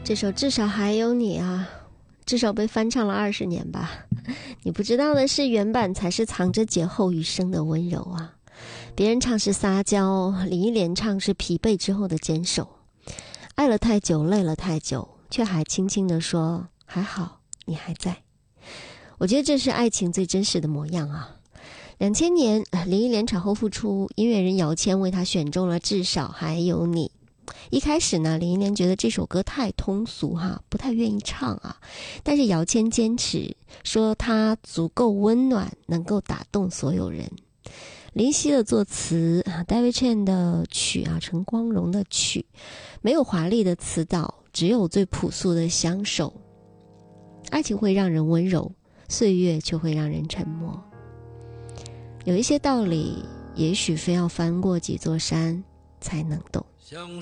这首至少还有你啊，至少被翻唱了20年吧。你不知道的是，原版才是藏着劫后余生的温柔啊。别人唱是撒娇，林忆莲唱是疲惫之后的坚守。爱了太久，累了太久，却还轻轻地说还好你还在。我觉得这是爱情最真实的模样啊。2000年林忆莲产后复出，音乐人姚谦为她选中了至少还有你。一开始呢，林忆莲觉得这首歌太通俗不太愿意唱啊。但是姚谦坚持说它足够温暖，能够打动所有人。林夕的作词，David Chen 的曲陈光荣的曲，没有华丽的词导，只有最朴素的相守。爱情会让人温柔，岁月却会让人沉默。有一些道理，也许非要翻过几座山才能懂。